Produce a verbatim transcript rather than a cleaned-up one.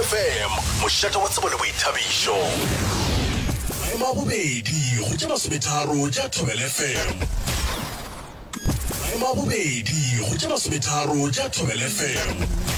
F M mošata wa tsebo le boithabišo maemo a bobedi go tša masometharo tša Thobela F M maemo a bobedi go tša masometharo tša Thobela F M